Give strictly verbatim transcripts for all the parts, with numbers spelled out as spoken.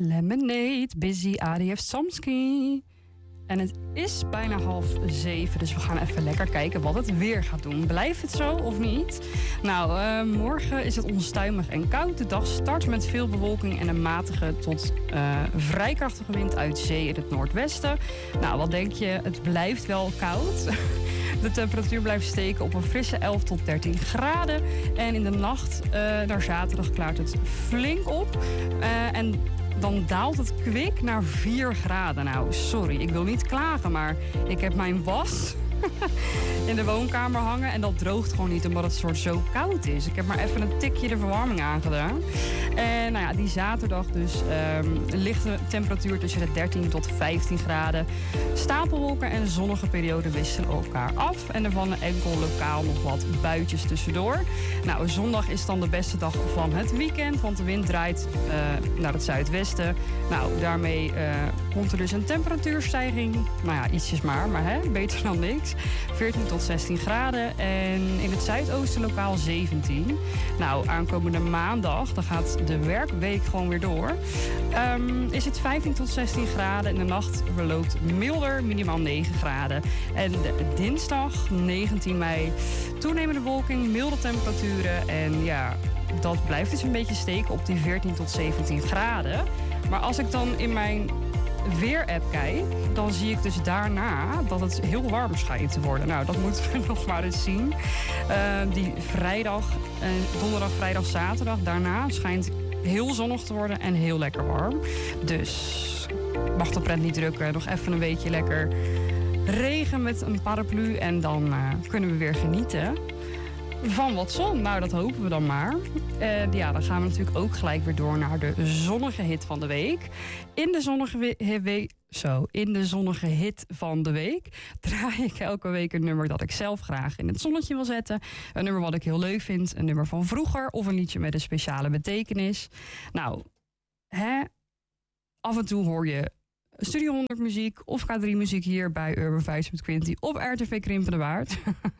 Lemonade, Busy, A D F Samsky. En het is bijna half zeven, dus we gaan even lekker kijken wat het weer gaat doen. Blijft het zo of niet? Nou, uh, morgen is het onstuimig en koud. De dag start met veel bewolking en een matige tot uh, vrij krachtige wind uit zee in het noordwesten. Nou, wat denk je? Het blijft wel koud. De temperatuur blijft steken op een frisse elf tot dertien graden. En in de nacht uh, naar zaterdag klaart het flink op. Uh, en dan daalt het kwik naar vier graden. Nou, sorry, ik wil niet klagen, maar ik heb mijn was in de woonkamer hangen en dat droogt gewoon niet omdat het soort zo koud is. Ik heb maar even een tikje de verwarming aangedaan. En nou ja, die zaterdag dus um, lichte temperatuur tussen de dertien tot vijftien graden. Stapelwolken en zonnige perioden wisselen elkaar af. En er vallen enkel lokaal nog wat buitjes tussendoor. Nou, zondag is dan de beste dag van het weekend, want de wind draait uh, naar het zuidwesten. Nou, daarmee uh, komt er dus een temperatuurstijging. Nou ja, ietsjes maar, maar hè, beter dan niks. veertien tot zestien graden en in het zuidoosten lokaal zeventien. Nou, aankomende maandag, dan gaat de werkweek gewoon weer door. Um, is het vijftien tot zestien graden. In de nacht verloopt milder, minimaal negen graden. En de, dinsdag, negentien mei, toenemende wolking, milde temperaturen. En ja, dat blijft dus een beetje steken op die veertien tot zeventien graden. Maar als ik dan in mijn weer-app kijk, dan zie ik dus daarna dat het heel warm schijnt te worden. Nou, dat moeten we nog maar eens zien. Uh, die vrijdag, uh, donderdag, vrijdag, zaterdag, daarna schijnt heel zonnig te worden en heel lekker warm. Dus mag de pret niet drukken. Nog even een weekje lekker regen met een paraplu en dan uh, kunnen we weer genieten van wat zon. Nou, dat hopen we dan maar. Uh, ja, dan gaan we natuurlijk ook gelijk weer door naar de zonnige hit van de week. In de zonnige we- we- zo, in de zonnige hit van de week draai ik elke week een nummer dat ik zelf graag in het zonnetje wil zetten. Een nummer wat ik heel leuk vind, een nummer van vroeger of een liedje met een speciale betekenis. Nou, hè, af en toe hoor je Studio honderd muziek of K drie muziek hier bij Urban Vibes met Quinty op R T V Krimpende Waard.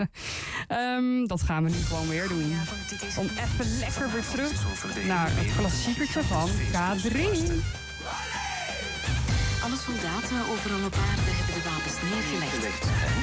um, dat gaan we nu gewoon weer doen. Om even lekker weer terug naar het klassiekertje van K drie. Alle soldaten overal op aarde hebben de wapens neergelegd.